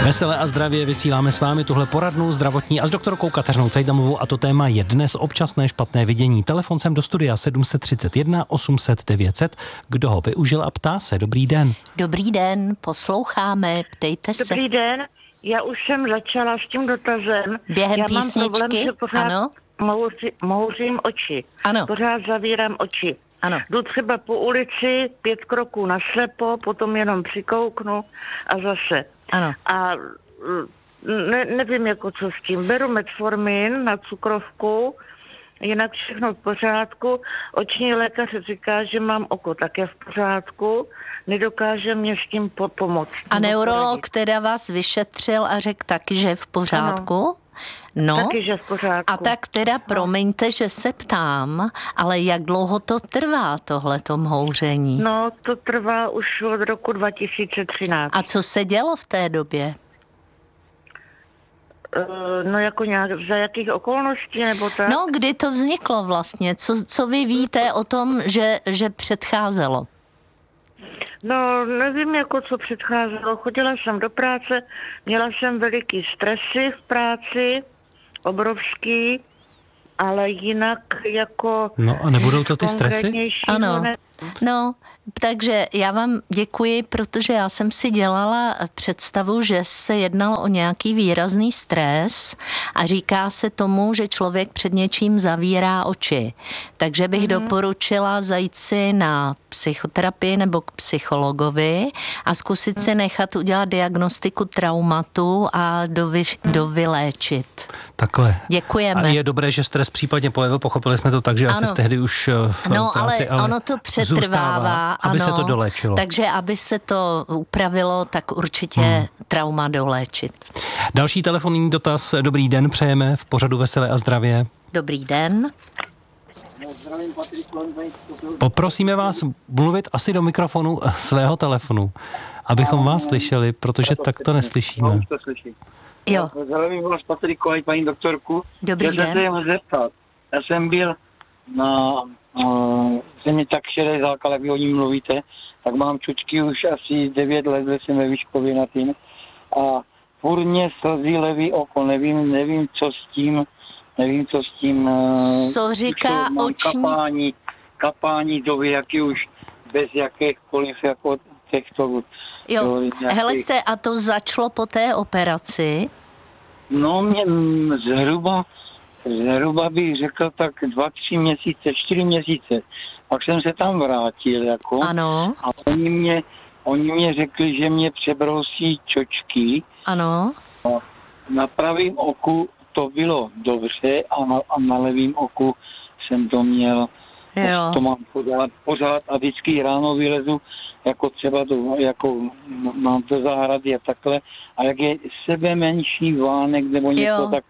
Veselé a zdravě vysíláme s vámi tuhle poradnu zdravotní a s doktorkou Kateřinou Cejdamovou a to téma je dnes občasné špatné vidění. Telefon sem do studia 731 800 900. Kdo ho využil a ptá se. Dobrý den. Dobrý den, posloucháme, ptejte se. Dobrý den, já už jsem začala s tím dotazem. Během já písničky, mám problém, že pořád ano. mouřím oči. Ano. Pořád zavírám oči. Ano. Jdu třeba po ulici 5 kroků naslepo, potom jenom přikouknu a zase. Ano. A nevím, jako co s tím. Beru metformin na cukrovku, jinak všechno v pořádku. Oční lékař říká, že mám oko také v pořádku, nedokáže mě s tím pomoct. A neurolog teda vás vyšetřil a řekl taky, že je v pořádku? Ano. No, taky, že v pořádku. a tak teda promiňte, že se ptám, ale jak dlouho to trvá, tohleto mhouření? No, to trvá už od roku 2013. A co se dělo v té době? No jako nějak, za jakých okolností nebo tak? No, kdy to vzniklo vlastně? Co vy víte o tom, že předcházelo? No, nevím, jako co předcházelo. Chodila jsem do práce, měla jsem veliký stresy v práci, obrovský, ale jinak jako... No a nebudou to ty stresy? Ano, no, takže já vám děkuji, protože já jsem si dělala představu, že se jednalo o nějaký výrazný stres a říká se tomu, že člověk před něčím zavírá oči. Takže bych doporučila zajít si na psychoterapii nebo k psychologovi a zkusit si nechat udělat diagnostiku traumatu a dovyléčit. Takhle. Děkujeme. A je dobré, že stres případně polevil, pochopili jsme to tak, že asi tehdy už v práci, ale ono to přetrvává, aby ano, se to doléčilo. Takže aby se to upravilo, tak určitě trauma doléčit. Další telefonní dotaz. Dobrý den, přejeme v pořadu Veselé a zdravě. Dobrý den. Poprosíme vás mluvit asi do mikrofonu svého telefonu, abychom vás slyšeli, protože tak to neslyšíme. Už to slyším. Jo. Zdravím vás, Patriku, paní doktorku. Dobrý den. Já jsem se jen zeptat. Já jsem byl jsem mi tak šedý zákal, jak vy o ní mluvíte, tak mám čučky už asi 9 let, že jsem ve Výškově na tým. A furt mě slzí levý oko, nevím, co s tím. Co říká oční? Kapání doby, jaký už bez jakýchkoliv jako těchto. Jo, helejte, a to začalo po té operaci? No, mě zhruba bych řekl tak 2-3 měsíce, 4 měsíce. Pak jsem se tam vrátil, jako. Ano. A oni mě řekli, že mě přebrousí čočky. Ano. A na pravém oku to bylo dobře a na levém oku jsem to měl. Jo. To mám pořád a vždycky ráno vylezu, jako třeba mám do zahrady a takhle. A jak je sebe menší vánek nebo něco, tak...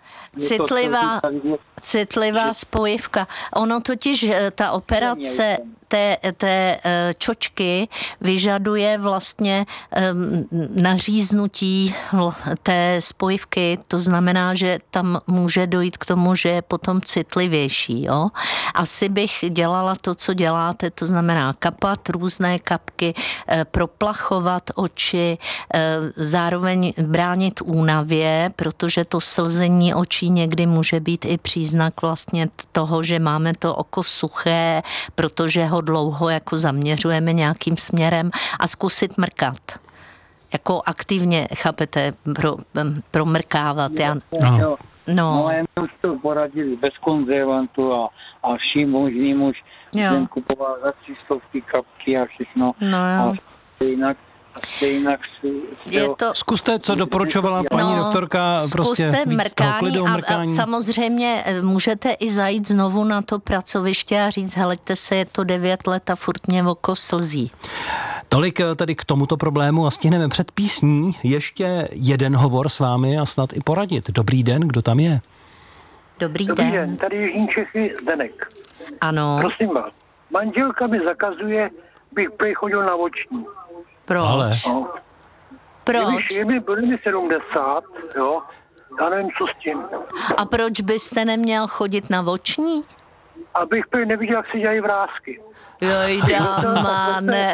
Citlivá spojivka. Ono totiž ta operace té čočky vyžaduje vlastně naříznutí té spojivky, to znamená, že tam může dojít k tomu, že je potom citlivější. Jo? Asi bych dělala to, co děláte, to znamená kapat různé kapky, proplachovat oči, zároveň bránit únavě, protože to slzení očí někdy může být i příznak vlastně toho, že máme to oko suché, protože ho dlouho jako zaměřujeme nějakým směrem a zkusit mrkat. Jako aktivně, chápete, promrkávat. No, já už to poradili bez konzervantu a vším možným už jsem kupoval za 300 kapky a všechno. No jo. A stejnak Zkuste, co doporučovala paní doktorka, prostě zkuste mrkání a samozřejmě můžete i zajít znovu na to pracoviště a říct, heleďte se, je to 9 let a furt mě oko slzí. Tolik tedy k tomuto problému a stihneme před písní ještě jeden hovor s vámi a snad i poradit. Dobrý den, kdo tam je? Dobrý den. den, tady Jižní Čechy Zdenek. Ano. Prosím vás, manželka mi zakazuje, bych chodil na oční. Proč? Ale. No. Proč? Je mi 70, jo, já nevím, co s tím. A proč byste neměl chodit na oční? Abych neviděl, jak se dělají vrásky. Jojda, ne.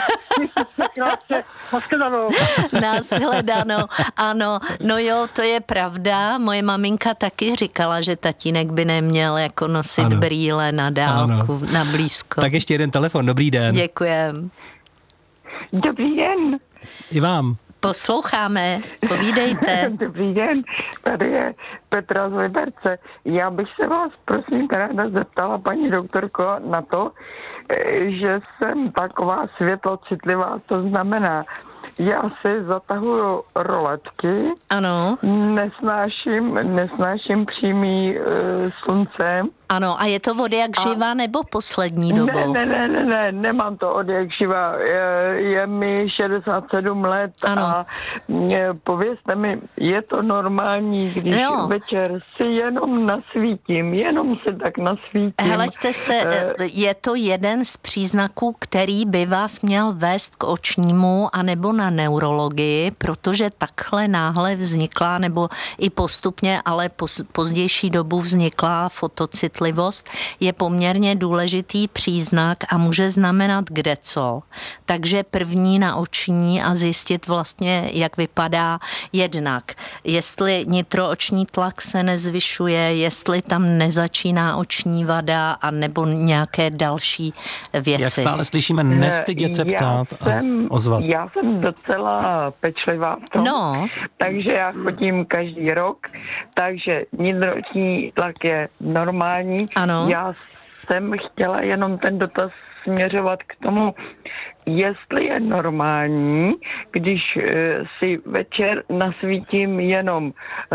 Nashledanou. Ano, no jo, to je pravda. Moje maminka taky říkala, že tatínek by neměl jako nosit brýle na dálku, na blízko. Tak ještě jeden telefon, dobrý den. Děkujem. Dobrý den. I vám. Posloucháme, povídejte. Dobrý den, tady je Petra z Liberce. Já bych se vás prosím ráda zeptala, paní doktorko, na to, že jsem taková světlocitlivá, to znamená, já si zatahuju roletky, ano. Nesnáším přímý slunce. Ano, a je to od jak živa nebo poslední dobou? Ne, nemám to od jak živa. Je mi 67 let a povězte mi, je to normální, když večer si jenom nasvítím, jenom si tak nasvítím. Heleďte se, je to jeden z příznaků, který by vás měl vést k očnímu anebo na neurologii, protože takhle náhle vznikla, nebo i postupně, ale pozdější dobu vznikla fotocitlivost, je poměrně důležitý příznak a může znamenat kdeco. Takže první na oční a zjistit vlastně, jak vypadá jednak, jestli nitrooční tlak se nezvyšuje, jestli tam nezačíná oční vada a nebo nějaké další věci. Jak stále slyšíme, nestydět se ptát a ozvat. Já jsem docela pečlivá v tom, takže já chodím každý rok, takže nitrooční tlak je normální. Ano. Já jsem chtěla jenom ten dotaz směřovat k tomu, jestli je normální, když si večer nasvítím jenom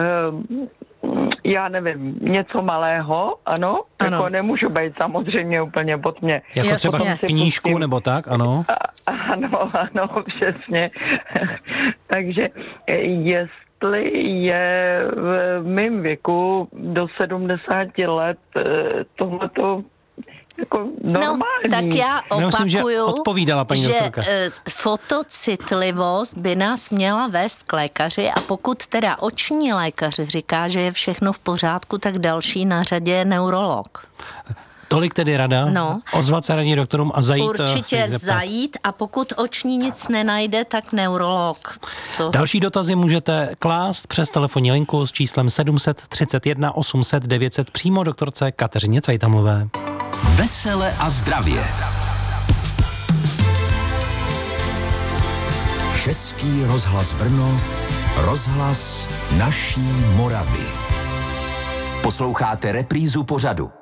já nevím, něco malého, ano. Jako nemůžu být samozřejmě úplně pod mě. Jako třeba knížku nebo tak, ano? Ano, přesně. Takže jestli je v mém věku do 70 let tohleto jako normální. No, tak já opakuju, myslím, že odpovídala paní doktorka. Fotocitlivost by nás měla vést k lékaři a pokud teda oční lékař říká, že je všechno v pořádku, tak další na řadě je neurolog. Tolik tedy rada, ozvat se radní doktorům a zajít. Určitě zajít a pokud oční nic nenajde, tak neurolog. Další dotazy můžete klást přes telefonní linku s číslem 731 800 900 přímo doktorce Kateřině Cajtamové. Vesele a zdravě. Český rozhlas Brno, rozhlas naší Moravy. Posloucháte reprízu pořadu.